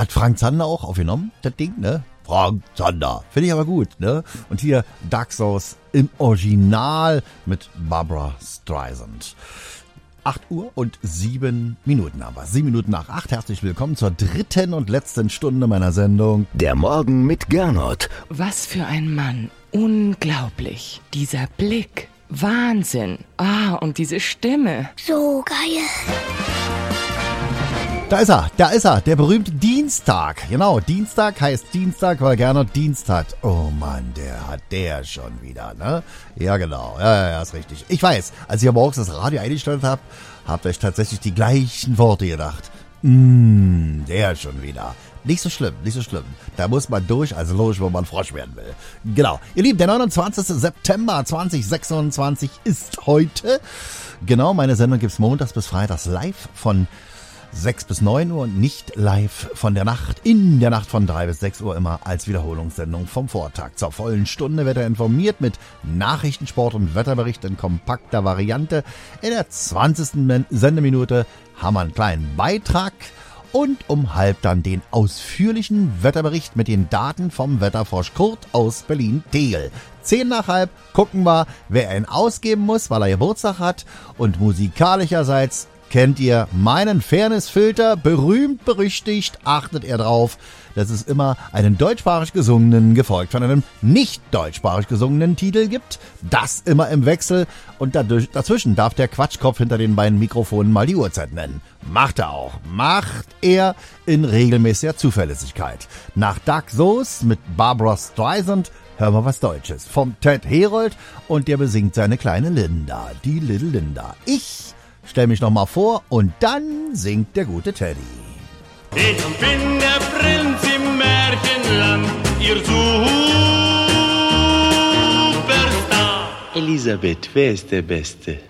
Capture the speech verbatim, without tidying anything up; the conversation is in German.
Hat Frank Zander auch aufgenommen, das Ding, ne? Frank Zander. Finde ich aber gut, ne? Und hier Dark Souls im Original mit Barbra Streisand. acht Uhr und sieben Minuten aber. sieben Minuten nach acht. Herzlich willkommen zur dritten und letzten Stunde meiner Sendung. Der Morgen mit Gernot. Was für ein Mann. Unglaublich. Dieser Blick. Wahnsinn. Ah, und diese Stimme. So geil. Da ist er, da ist er, der berühmte Dienstag. Genau, Dienstag heißt Dienstag, weil Gernot Dienst hat. Oh Mann, der hat der schon wieder, ne? Ja, genau, ja, ja, ja, ist richtig. Ich weiß, als ihr morgens das Radio eingestellt habt, habt euch tatsächlich die gleichen Worte gedacht. Mmm, der schon wieder. Nicht so schlimm, nicht so schlimm. Da muss man durch, also logisch, wo man Frosch werden will. Genau. Ihr Lieben, der neunundzwanzigster September zweitausendsechsundzwanzig ist heute. Genau, meine Sendung gibt's montags bis freitags live von sechs bis neun Uhr und nicht live von der Nacht, in der Nacht von drei bis sechs Uhr immer als Wiederholungssendung vom Vortag. Zur vollen Stunde wird er informiert mit Nachrichten, Sport und Wetterbericht in kompakter Variante. In der zwanzigsten Sendeminute haben wir einen kleinen Beitrag und um halb dann den ausführlichen Wetterbericht mit den Daten vom Wetterfrosch Kurt aus Berlin-Tegel. Zehn nach halb gucken wir, wer ihn ausgeben muss, weil er Geburtstag hat, und musikalischerseits kennt ihr meinen Fairness-Filter, berühmt, berüchtigt, achtet er drauf, dass es immer einen deutschsprachig gesungenen, gefolgt von einem nicht deutschsprachig gesungenen Titel gibt. Das immer im Wechsel, und dadurch, dazwischen darf der Quatschkopf hinter den beiden Mikrofonen mal die Uhrzeit nennen. Macht er auch. Macht er in regelmäßiger Zuverlässigkeit. Nach Dark Souls mit Barbra Streisand hören wir was Deutsches. Vom Ted Herold, und der besingt seine kleine Linda, die Little Linda. Ich stell mich noch mal vor und dann singt der gute Teddy. Ich bin der Prinz im Märchenland, ihr Superstar. Elisabeth, wer ist der Beste?